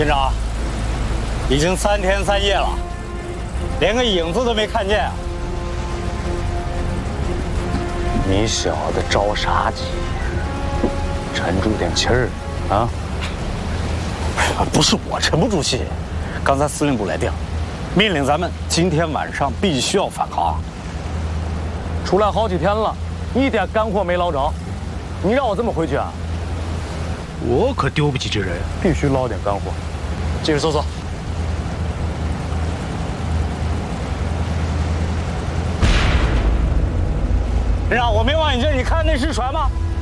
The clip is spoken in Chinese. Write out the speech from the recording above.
军长，已经3天3夜了，连个影子都没看见啊！你小子着啥急？沉住点气儿啊！不是我沉不住气，刚才司令部来电，命令咱们今天晚上必须要返航。 出来好几天了，一点干货没捞着，你让我这么回去啊？ 我可丢不起这人， 必须捞点干货。继续搜索。 队长，我没望远镜，你看那是船吗？